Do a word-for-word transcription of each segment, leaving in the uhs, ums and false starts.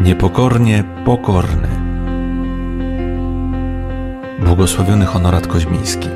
Niepokornie pokorny. Błogosławiony Honorat Koźmiński.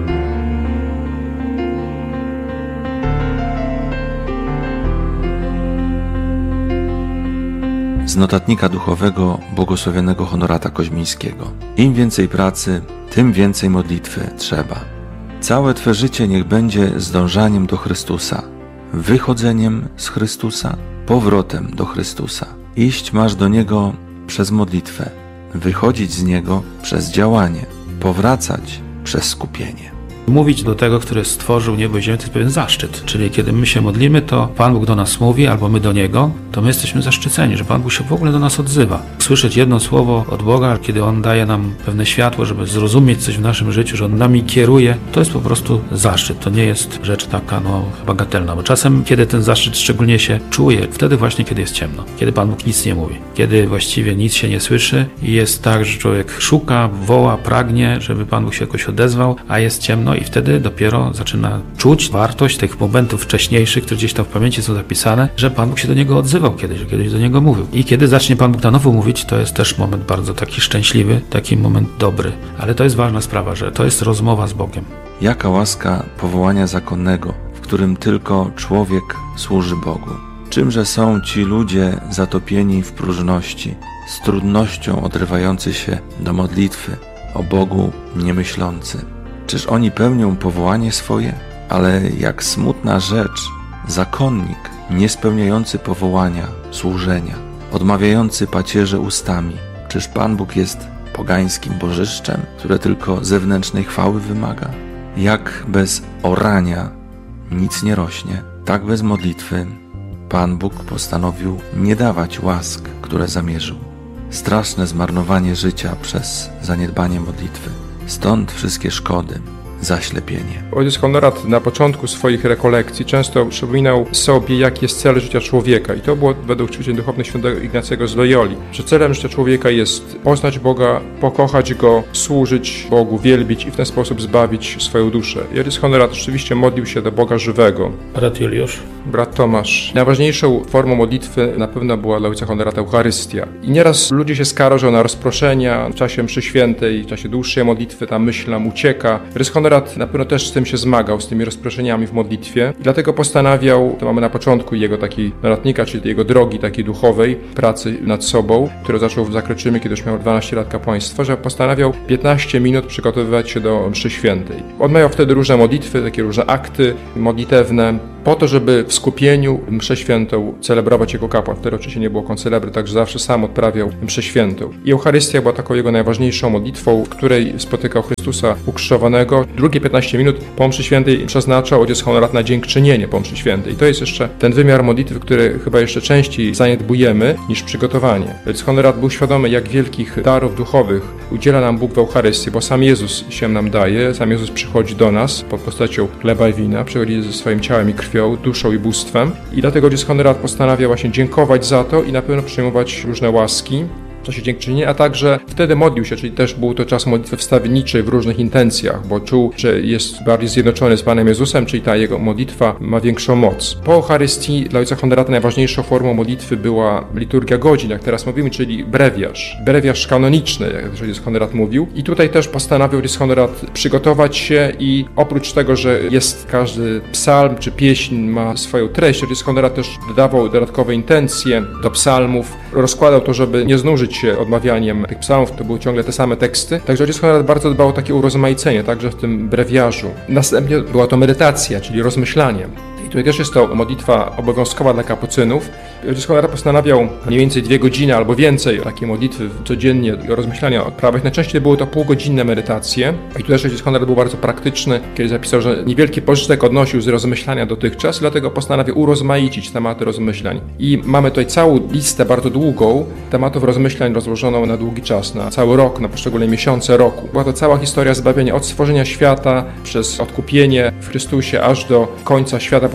Z notatnika duchowego błogosławionego Honorata Koźmińskiego. Im więcej pracy, tym więcej modlitwy trzeba. Całe Twe życie niech będzie zdążaniem do Chrystusa, wychodzeniem z Chrystusa, powrotem do Chrystusa. Iść masz do Niego przez modlitwę, wychodzić z Niego przez działanie, powracać przez skupienie. Mówić do tego, który stworzył niebo i ziemię, to jest pewien zaszczyt. Czyli kiedy my się modlimy, to Pan Bóg do nas mówi, albo my do Niego, to my jesteśmy zaszczyceni, że Pan Bóg się w ogóle do nas odzywa. Słyszeć jedno słowo od Boga, kiedy On daje nam pewne światło, żeby zrozumieć coś w naszym życiu, że On nami kieruje, to jest po prostu zaszczyt. To nie jest rzecz taka, no, bagatelna. Bo czasem, kiedy ten zaszczyt szczególnie się czuje, wtedy właśnie, kiedy jest ciemno. Kiedy Pan Bóg nic nie mówi. Kiedy właściwie nic się nie słyszy i jest tak, że człowiek szuka, woła, pragnie, żeby Pan Bóg się jakoś odezwał, a jest ciemno, i wtedy dopiero zaczyna czuć wartość tych momentów wcześniejszych, które gdzieś tam w pamięci są zapisane, że Pan Bóg się do niego odzywał kiedyś, że kiedyś do niego mówił. I kiedy zacznie Pan Bóg na nowo mówić, to jest też moment bardzo taki szczęśliwy, taki moment dobry. Ale to jest ważna sprawa, że to jest rozmowa z Bogiem. Jaka łaska powołania zakonnego, w którym tylko człowiek służy Bogu. Czymże są ci ludzie zatopieni w próżności, z trudnością odrywający się do modlitwy, o Bogu nie myślący. Czyż oni pełnią powołanie swoje? Ale jak smutna rzecz, zakonnik, nie spełniający powołania, służenia, odmawiający pacierze ustami. Czyż Pan Bóg jest pogańskim bożyszczem, które tylko zewnętrznej chwały wymaga? Jak bez orania nic nie rośnie, tak bez modlitwy Pan Bóg postanowił nie dawać łask, które zamierzył. Straszne zmarnowanie życia przez zaniedbanie modlitwy. Stąd wszystkie szkody, zaślepienie. Ojciec Honorat na początku swoich rekolekcji często przypominał sobie, jaki jest cel życia człowieka. I to było według ćwiczeń duchownych świętego Ignacego z Loyoli, że celem życia człowieka jest poznać Boga, pokochać Go, służyć Bogu, wielbić i w ten sposób zbawić swoją duszę. I ojciec Honorat rzeczywiście modlił się do Boga żywego. Brat Juliusz? Brat Tomasz. Najważniejszą formą modlitwy na pewno była dla ojca Honorata Eucharystia. I nieraz ludzie się skarżą na rozproszenia w czasie mszy świętej, w czasie dłuższej modlitwy ta myśl nam ucieka. Ojciec Honorat na pewno też z tym się zmagał, z tymi rozproszeniami w modlitwie i dlatego postanawiał, to mamy na początku jego takiej notatnika, czyli jego drogi takiej duchowej, pracy nad sobą, którą zaczął w Zakroczymy, kiedy już miał dwanaście lat kapłaństwa, że postanawiał piętnaście minut przygotowywać się do mszy świętej. Odmawiał wtedy różne modlitwy, takie różne akty modlitewne, po to, żeby w skupieniu mszę świętą celebrować jako kapłan. Wtedy oczywiście nie było koncelebry, także zawsze sam odprawiał mszę świętą. I Eucharystia była taką jego najważniejszą modlitwą, w której spotykał Chrystusa ukrzyżowanego. Drugie piętnaście minut po mszy świętej przeznaczał ojciec Honorat na dziękczynienie po mszy świętej. I to jest jeszcze ten wymiar modlitwy, który chyba jeszcze częściej zaniedbujemy niż przygotowanie. Ojciec Honorat był świadomy, jak wielkich darów duchowych udziela nam Bóg w Eucharystii, bo sam Jezus się nam daje, sam Jezus przychodzi do nas pod postacią chleba i wina, przychodzi ze swoim ciałem i krwią, duszą i bóstwem. I dlatego ojciec Honorat postanawia właśnie dziękować za to i na pewno przyjmować różne łaski w czasie dziękczynienia, a także wtedy modlił się, czyli też był to czas modlitwy wstawienniczej w różnych intencjach, bo czuł, że jest bardziej zjednoczony z Panem Jezusem, czyli ta jego modlitwa ma większą moc. Po Eucharystii dla ojca Honorata najważniejszą formą modlitwy była liturgia godzin, jak teraz mówimy, czyli brewiarz. Brewiarz kanoniczny, jak też ojciec Honorat mówił. I tutaj też postanowił ojciec Honorat przygotować się i oprócz tego, że jest każdy psalm czy pieśń ma swoją treść, ojciec Honorat też dodawał dodatkowe intencje do psalmów, rozkładał to, żeby nie znużyć się odmawianiem tych psalmów, to były ciągle te same teksty. Także ojciec Honorat bardzo dbał o takie urozmaicenie, także w tym brewiarzu. Następnie była to medytacja, czyli rozmyślanie. I tutaj też jest to modlitwa obowiązkowa dla kapucynów. Ojciec Honorat postanawiał mniej więcej dwie godziny albo więcej takiej modlitwy codziennie, rozmyślania odprawiać. Najczęściej były to półgodzinne medytacje. I tu też ojciec Honorat był bardzo praktyczny, kiedy zapisał, że niewielki pożytek odnosił z rozmyślania dotychczas, dlatego postanowił urozmaicić tematy rozmyślań. I mamy tutaj całą listę bardzo długą tematów rozmyślań rozłożoną na długi czas, na cały rok, na poszczególne miesiące roku. Była to cała historia zbawienia od stworzenia świata, przez odkupienie w Chrystusie, aż do końca świata,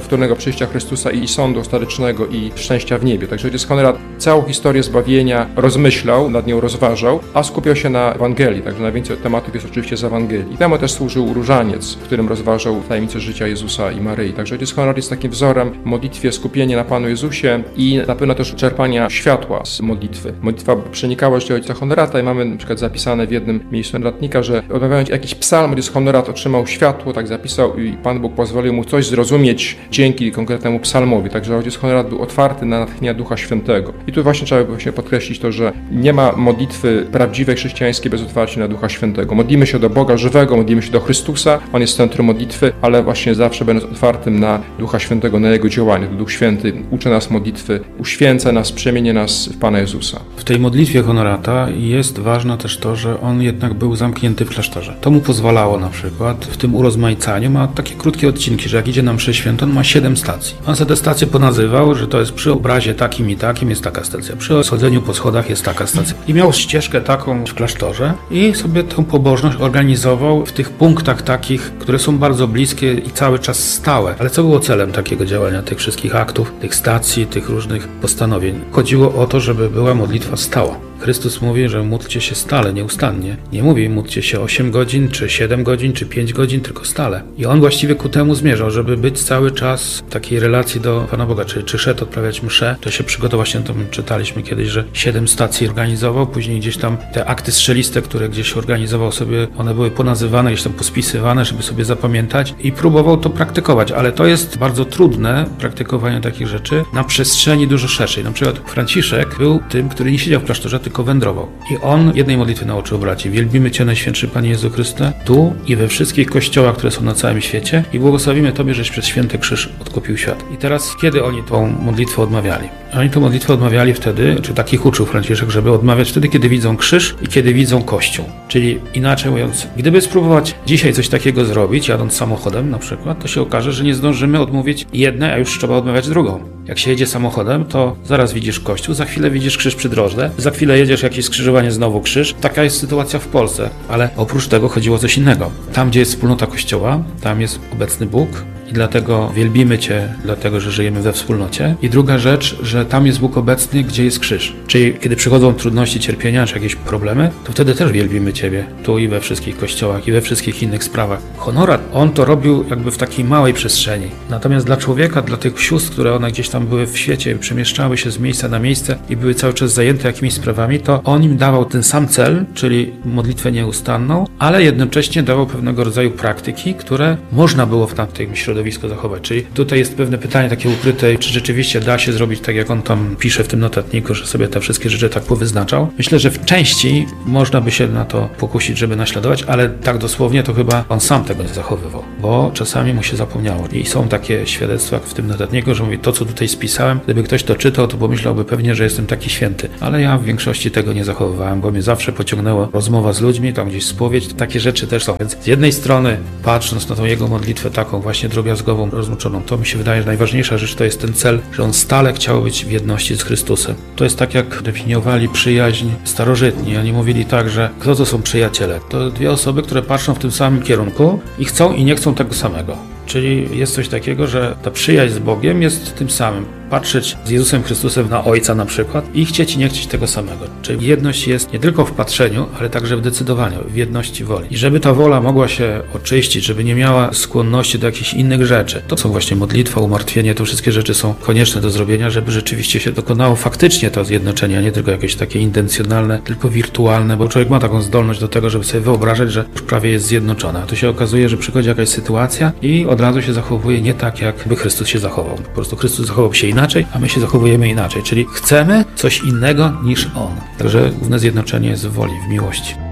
powtórnego przyjścia Chrystusa i sądu ostatecznego i szczęścia w niebie. Także ojciec Konrad całą historię zbawienia rozmyślał, nad nią rozważał, a skupiał się na Ewangelii. Także najwięcej tematów jest oczywiście z Ewangelii. I temu też służył różaniec, w którym rozważał tajemnicę życia Jezusa i Maryi. Także ojciec Konrad jest takim wzorem w modlitwie, skupienie na Panu Jezusie i na pewno też czerpania światła z modlitwy. Modlitwa przenikała życie ojca Honorata i mamy na przykład zapisane w jednym miejscu notatnika, że odmawiając jakiś psalm, ojciec Honorat otrzymał światło, tak zapisał i Pan Bóg pozwolił mu coś zrozumieć dzięki konkretnemu psalmowi. Także ojciec Honorat był otwarty na natchnienia Ducha Świętego. I tu właśnie trzeba właśnie podkreślić to, że nie ma modlitwy prawdziwej chrześcijańskiej bez otwarcia na Ducha Świętego. Modlimy się do Boga żywego, modlimy się do Chrystusa, On jest centrum modlitwy, ale właśnie zawsze będąc otwartym na Ducha Świętego, na Jego działanie. Duch Święty uczy nas modlitwy, uświęca nas, przemienia nas w Pana Jezusa. W tej modlitwie Honorata jest ważne też to, że on jednak był zamknięty w klasztorze. To mu pozwalało na przykład w tym urozmaicaniu, ma takie krótkie odcinki, że jak idzie na mszę świętą, on ma siedem stacji. On sobie te stacje ponazywał, że to jest przy obrazie takim i takim jest taka stacja, przy schodzeniu po schodach jest taka stacja. I miał ścieżkę taką w klasztorze i sobie tę pobożność organizował w tych punktach takich, które są bardzo bliskie i cały czas stałe. Ale co było celem takiego działania, tych wszystkich aktów, tych stacji, tych różnych postanowień? Chodziło o to, żeby była modlitwa stała. Chrystus mówi, że módlcie się stale, nieustannie. Nie mówi módlcie się osiem godzin, czy siedem godzin, czy pięć godzin, tylko stale. I on właściwie ku temu zmierzał, żeby być cały czas w takiej relacji do Pana Boga, czy, czy szedł odprawiać mszę, to się przygotował, właśnie to czytaliśmy kiedyś, że siedem stacji organizował, później gdzieś tam te akty strzeliste, które gdzieś organizował sobie, one były ponazywane, gdzieś tam pospisywane, żeby sobie zapamiętać i próbował to praktykować, ale to jest bardzo trudne, praktykowanie takich rzeczy na przestrzeni dużo szerszej. Na przykład Franciszek był tym, który nie siedział w klasztorze, tylko wędrował. I on jednej modlitwy nauczył braci. Wielbimy Cię, Najświętszy Panie Jezu Chryste, tu i we wszystkich kościołach, które są na całym świecie i błogosławimy Tobie, żeś przez święty krzyż odkupił świat. I teraz, kiedy oni tą modlitwę odmawiali? Oni tę modlitwę odmawiali wtedy, czy takich uczył Franciszek, żeby odmawiać wtedy, kiedy widzą krzyż i kiedy widzą Kościół. Czyli inaczej mówiąc, gdyby spróbować dzisiaj coś takiego zrobić, jadąc samochodem na przykład, to się okaże, że nie zdążymy odmówić jednej, a już trzeba odmawiać drugą. Jak się jedzie samochodem, to zaraz widzisz Kościół, za chwilę widzisz krzyż przy drodze, za chwilę jedziesz jakieś skrzyżowanie, znowu krzyż. Taka jest sytuacja w Polsce, ale oprócz tego chodziło o coś innego. Tam, gdzie jest wspólnota Kościoła, tam jest obecny Bóg i dlatego wielbimy Cię, dlatego, że żyjemy we wspólnocie. I druga rzecz, że tam jest Bóg obecny, gdzie jest krzyż. Czyli kiedy przychodzą trudności, cierpienia, czy jakieś problemy, to wtedy też wielbimy Ciebie, tu i we wszystkich kościołach, i we wszystkich innych sprawach. Honorat, on to robił jakby w takiej małej przestrzeni. Natomiast dla człowieka, dla tych sióstr, które one gdzieś tam były w świecie, przemieszczały się z miejsca na miejsce i były cały czas zajęte jakimiś sprawami, to on im dawał ten sam cel, czyli modlitwę nieustanną, ale jednocześnie dawał pewnego rodzaju praktyki, które można było w tamtym środowisku zachować. Czyli tutaj jest pewne pytanie takie ukryte, czy rzeczywiście da się zrobić tak, jak on tam pisze w tym notatniku, że sobie te wszystkie rzeczy tak powyznaczał. Myślę, że w części można by się na to pokusić, żeby naśladować, ale tak dosłownie to chyba on sam tego nie zachowywał, bo czasami mu się zapomniało. I są takie świadectwa w tym notatniku, że mówi, to co tutaj spisałem, gdyby ktoś to czytał, to pomyślałby pewnie, że jestem taki święty. Ale ja w większości tego nie zachowywałem, bo mnie zawsze pociągnęło rozmowa z ludźmi, tam gdzieś spowiedź, takie rzeczy też są. Więc z jednej strony, patrząc na tą jego modlitwę taką właśnie drobiazgową, rozmuczoną, to mi się wydaje, że najważniejsza rzecz to jest ten cel, że on stale chciał być w jedności z Chrystusem. To jest tak, jak definiowali przyjaźń starożytni. Oni mówili tak, że kto to są przyjaciele? To dwie osoby, które patrzą w tym samym kierunku i chcą i nie chcą tego samego. Czyli jest coś takiego, że ta przyjaźń z Bogiem jest tym samym. Patrzeć z Jezusem Chrystusem na Ojca na przykład i chcieć i nie chcieć tego samego. Czyli jedność jest nie tylko w patrzeniu, ale także w decydowaniu, w jedności woli. I żeby ta wola mogła się oczyścić, żeby nie miała skłonności do jakichś innych rzeczy, to są właśnie modlitwa, umartwienie, to wszystkie rzeczy są konieczne do zrobienia, żeby rzeczywiście się dokonało faktycznie to zjednoczenie, a nie tylko jakieś takie intencjonalne, tylko wirtualne, bo człowiek ma taką zdolność do tego, żeby sobie wyobrażać, że już prawie jest zjednoczone. A tu się okazuje, że przychodzi jakaś sytuacja i od razu się zachowuje nie tak, jakby Chrystus się zachował. Po prostu Chrystus zachował się inaczej, a my się zachowujemy inaczej. Czyli chcemy coś innego niż On. Także główne zjednoczenie jest w woli, w miłości.